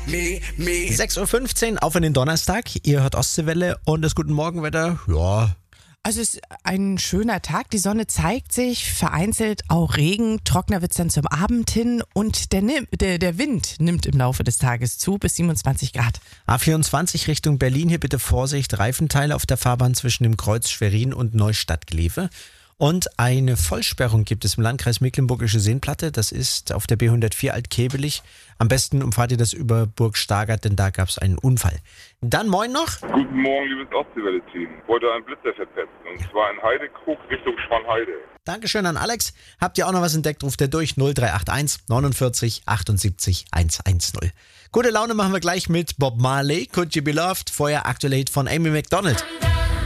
6:15 Uhr auf in den Donnerstag. Ihr hört Ostseewelle und das Guten Morgenwetter, ja. Also es ist ein schöner Tag, die Sonne zeigt sich, vereinzelt auch Regen, trockener wird es dann zum Abend hin und der Wind nimmt im Laufe des Tages zu bis 27 Grad. A24 Richtung Berlin, hier bitte Vorsicht, Reifenteile auf der Fahrbahn zwischen dem Kreuz Schwerin und Neustadt-Glewe. Und eine Vollsperrung gibt es im Landkreis Mecklenburgische Seenplatte, das ist auf der B104 Altkebelich. Am besten umfahrt ihr das über Burg Stargard, denn da gab es einen Unfall. Dann moin noch. Guten Morgen, liebes Ostseewelle-Team. Wollte einen Blitzer verpetzen, und zwar in Heidekrug Richtung Schwanheide. Dankeschön an Alex. Habt ihr auch noch was entdeckt, ruft ihr durch 0381 49 78 110. Gute Laune machen wir gleich mit Bob Marley, Could You Be Loved, vorher aktuell Hit von Amy Macdonald.